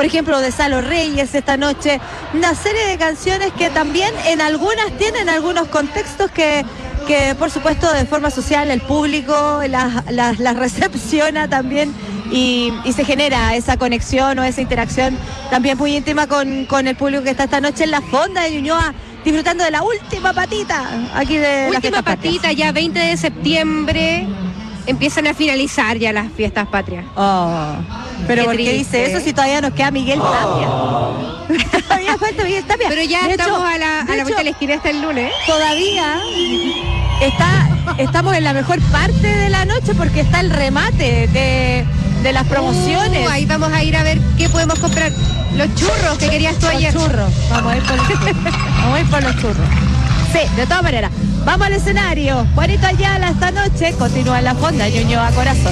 por ejemplo, de Salo Reyes esta noche, una serie de canciones que también en algunas tienen algunos contextos que por supuesto de forma social el público las recepciona también y se genera esa conexión o esa interacción también muy íntima con el público que está esta noche en la Fonda de Ñuñoa, disfrutando de la última patita aquí de la última patita, ya 20 de septiembre empiezan a finalizar ya las fiestas patrias. Oh, pero ¿por qué dice eso si todavía nos queda Miguel Tapia? Todavía falta Miguel Tapia. Pero ya de estamos hecho, a la vuelta de la esquina hasta el lunes. Todavía estamos en la mejor parte de la noche porque está el remate de las promociones. Ahí vamos a ir a ver qué podemos comprar. Los churros que querías tú ayer. Los churros. Vamos a ir por los churros. Vamos a ir por los churros. Sí, de todas maneras. Vamos al escenario. Juanito Ayala esta noche continúa en la Fonda Ñuñoa Corazón.